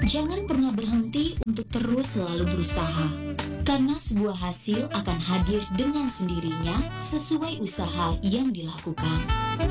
Jangan pernah berhenti untuk terus selalu berusaha, karena sebuah hasil akan hadir dengan sendirinya sesuai usaha yang dilakukan.